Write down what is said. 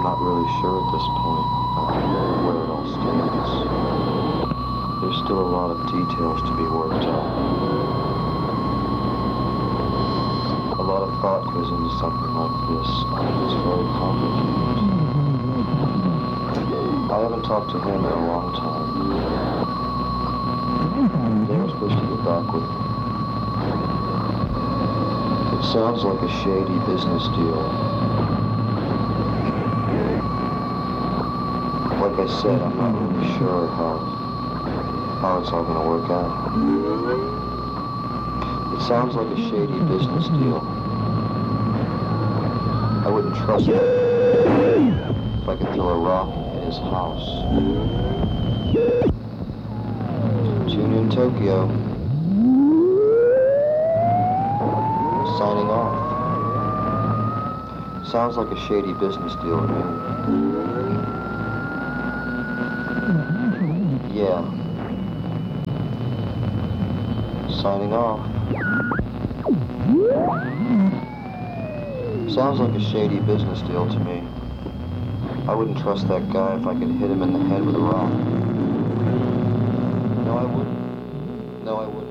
not really sure at this point where it all stands. There's still a lot of details to be worked out. A lot of thought goes into something like this. It's very complicated. I haven't talked to him in a long time. They were supposed to get back with me. It sounds like a shady business deal. Like I said, I'm not really sure how it's all gonna work out. It sounds like a shady business deal. I wouldn't trust him if I could throw a rock at his house. Tune in Tokyo. Signing off. Sounds like a shady business deal to me. Yeah. Signing off. Sounds like a shady business deal to me. I wouldn't trust that guy if I could hit him in the head with a rock. No, I wouldn't. No, I wouldn't.